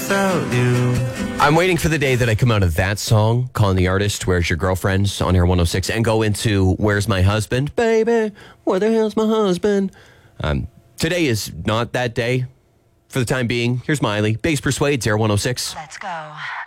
without you. I'm waiting for the day that I come out of that song, calling the artist, Where's Your Girlfriend, on Air 106, and go into Where's My Husband? Baby, where the hell's my husband? Today is not that day. For the time being, here's Miley. Biggs Persuades, Air 106. Let's go.